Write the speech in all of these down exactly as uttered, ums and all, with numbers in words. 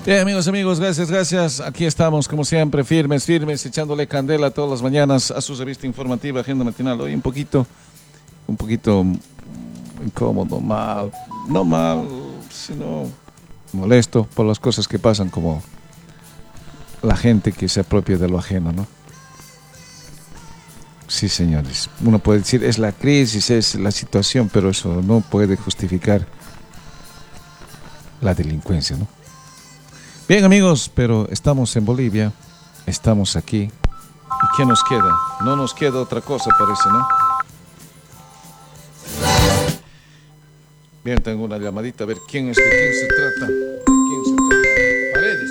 Bien, amigos, amigos, gracias, gracias. Aquí estamos, como siempre, firmes, firmes, echándole candela todas las mañanas a su revista informativa, Agenda Matinal. Hoy un poquito, un poquito incómodo, mal, no mal, sino molesto por las cosas que pasan, como la gente que se apropia de lo ajeno, ¿no? Sí, señores. Uno puede decir, es la crisis, es la situación, pero eso no puede justificar la delincuencia, ¿no? Bien, amigos, pero estamos en Bolivia, estamos aquí. ¿Y qué nos queda? No nos queda otra cosa, parece, ¿no? Bien, tengo una llamadita, a ver quién es, de quién se trata. ¿De quién se trata? Paredes.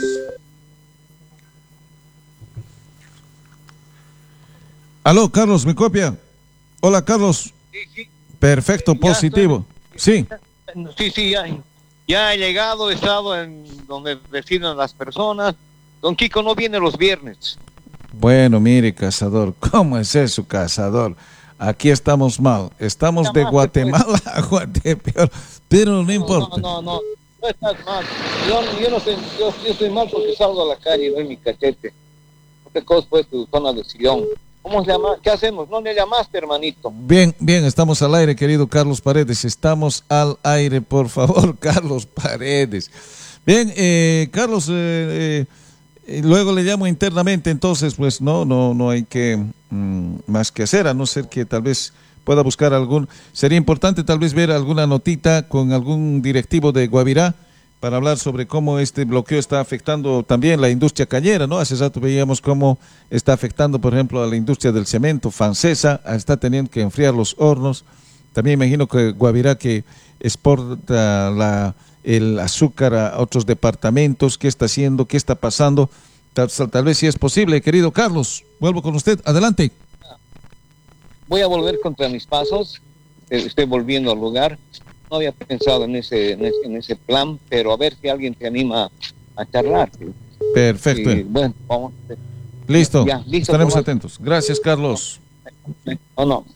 Aló, Carlos, ¿me copia? Hola, Carlos. Sí, sí. Perfecto, Ya positivo. estoy, Sí. sí, sí, ya, ya he llegado, he estado en donde residen las personas. Don Kiko no viene los viernes. Bueno, mire, cazador, ¿cómo es eso, cazador? Aquí estamos mal, estamos de Guatemala a Guatepeor, pero no, no importa. No, no, no, no estás mal. Yo, yo no estoy, yo, yo estoy mal porque salgo a la calle y doy mi cachete. ¿Qué cosa pues tu zona de sillón? ¿Cómo se llama? ¿Qué hacemos? ¿No le llamaste, hermanito? Bien, bien, estamos al aire, querido Carlos Paredes. Estamos al aire, por favor, Carlos Paredes. Bien, eh, Carlos, eh, eh, luego le llamo internamente, entonces, pues no, no, no hay que mm, más que hacer, a no ser que tal vez pueda buscar algún. Sería importante tal vez ver alguna notita con algún directivo de Guavirá para hablar sobre cómo este bloqueo está afectando también la industria cañera, ¿no? Hace rato veíamos cómo está afectando, por ejemplo, a la industria del cemento francesa, está teniendo que enfriar los hornos. También imagino que Guavirá, que exporta la, el azúcar a otros departamentos, ¿qué está haciendo? ¿Qué está pasando? Tal, tal vez si es posible, querido Carlos, vuelvo con usted, adelante. Voy a volver contra mis pasos, estoy volviendo al lugar. No había pensado en ese, en ese, en ese plan, pero a ver si alguien te anima a charlar. Perfecto. Y, bueno, vamos. Listo. Ya, listo. Estaremos atentos. Gracias, Carlos. No, no.